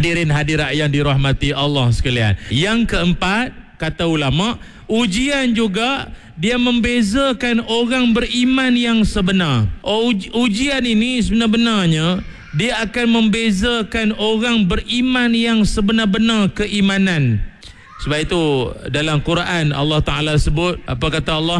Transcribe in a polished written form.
Hadirin hadirat yang dirahmati Allah sekalian. Yang keempat, kata ulama, ujian juga dia membezakan orang beriman yang sebenar. Ujian ini sebenarnya dia akan membezakan orang beriman yang sebenar-benar keimanan. Sebab itu dalam Quran Allah Ta'ala sebut, apa kata Allah?